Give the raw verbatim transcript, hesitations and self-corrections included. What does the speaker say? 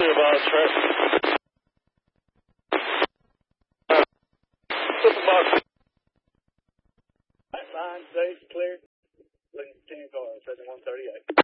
About traffic. Line safe, clear. Looking for ten cars, heading one thirty-eight.